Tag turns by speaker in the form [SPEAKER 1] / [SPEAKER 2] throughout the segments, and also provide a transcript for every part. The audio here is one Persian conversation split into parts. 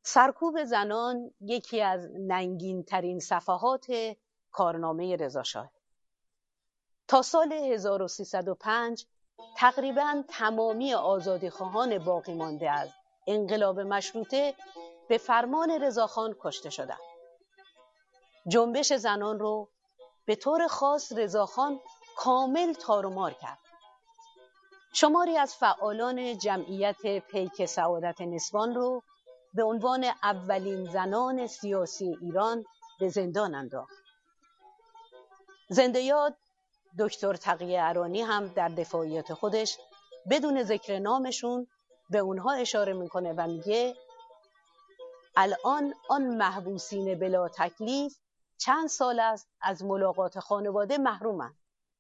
[SPEAKER 1] سرکوب زنان یکی از ننگین‌ترین صفحات کارنامه رضاشاه. تا سال 1305 تقریباً تمامی آزادیخواهان باقی مانده از انقلاب مشروطه به فرمان رضاخان کشته شدند. جنبش زنان رو به طور خاص رضاخان کامل تارومار کرد. شماری از فعالان جمعیت پیک سعادت نسوان رو به عنوان اولین زنان سیاسی ایران به زندان انداخت. زنده یاد دکتر تقیه ارانی هم در دفاعیات خودش بدون ذکر نامشون به اونها اشاره میکنه و میگه الان آن محبوسین بلا تکلیف چند سال است از ملاقات خانواده محرومند.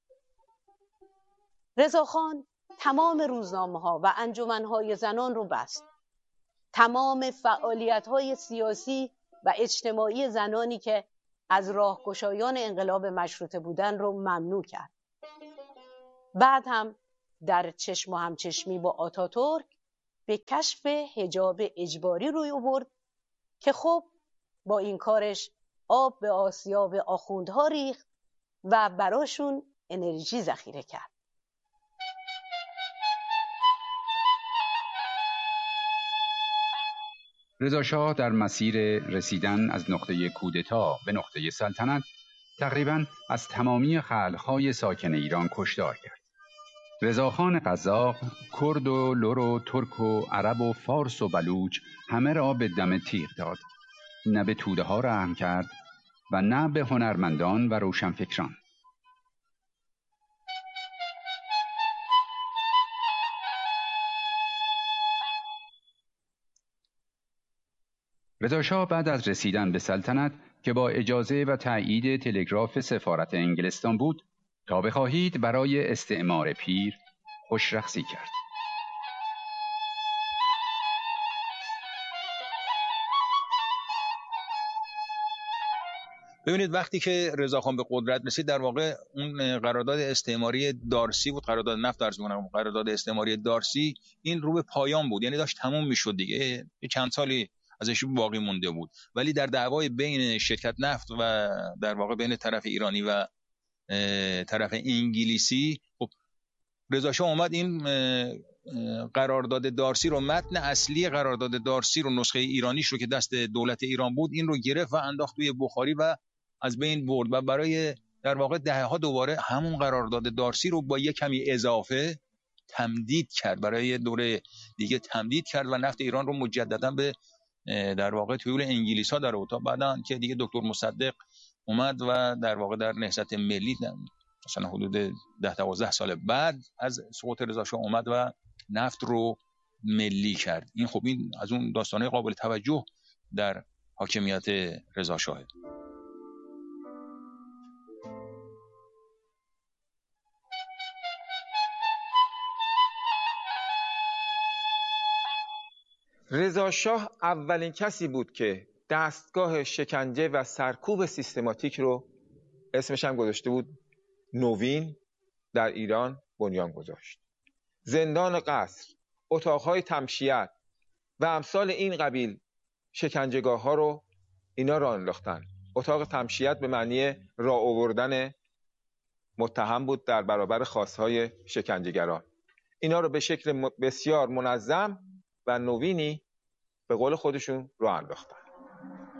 [SPEAKER 1] رضاخان تمام روزنامه‌ها و انجمن‌های زنان رو بست. تمام فعالیت‌های سیاسی و اجتماعی زنانی که از راهگشایان انقلاب مشروطه بودن رو ممنوع کرد. بعد هم در چشم و همچشمی با آتاتورک به کشف حجاب اجباری روی آورد که خب با این کارش آب به آسیاب آخوندها ریخت و براشون انرژی ذخیره کرد.
[SPEAKER 2] رضاشاه در مسیر رسیدن از نقطه کودتا به نقطه سلطنت تقریباً از تمامی خلق‌های ساکن ایران کشتار کرد. رضاخان قزاق، کرد و لر و ترک و عرب و فارس و بلوچ همه را به دم تیغ داد. نه به توده ها رحم کرد و نه به هنرمندان و روشنفکران. رضاشاه بعد از رسیدن به سلطنت که با اجازه و تأیید تلگراف سفارت انگلستان بود، تا بخواهید برای استعمار پیر خوشرقصی کرد.
[SPEAKER 3] ببینید وقتی که رضاخان به قدرت رسید، در واقع اون قرارداد استعماری دارسی بود، قرارداد نفت درز می‌کنم، قرارداد استعماری دارسی این رو به پایان بود، یعنی داشت تموم میشد دیگه، چند سالی ازش باقی مونده بود. ولی در دعوای بین شرکت نفت و در واقع بین طرف ایرانی و طرف انگلیسی، خب رضاشاه اومد این قرارداد دارسی رو، متن اصلی قرارداد دارسی رو، نسخه ایرانیش رو که دست دولت ایران بود، این رو گرفت و انداخت توی بخاری و از بین برد و برای در واقع دهه‌ها دوباره همون قرارداد دارسی رو با یک کمی اضافه تمدید کرد، برای دوره دیگه تمدید کرد و نفت ایران رو مجددا به در واقع تویول انگلیس‌ها در اوتا. بعدن که دیگه دکتر مصدق اومد و در واقع در نهضت ملی مثلا حدود 10-12 سال بعد از سقوط رضاشاه اومد و نفت رو ملی کرد. این خب این از اون داستانه قابل توجه در حاکمیت رضاشاه.
[SPEAKER 4] رضاشاه اولین کسی بود که دستگاه شکنجه و سرکوب سیستماتیک رو، اسمش هم گذاشته بود نوین، در ایران بنیان گذاشت. زندان قصر، اتاقهای تمشیت و امثال این قبیل شکنجهگاه ها رو اینا راه انداختن. اتاق تمشیت به معنی راه آوردن متهم بود در برابر خواستهای شکنجهگران. اینا رو به شکل بسیار منظم و نوینی به قول خودشون راه انداختن.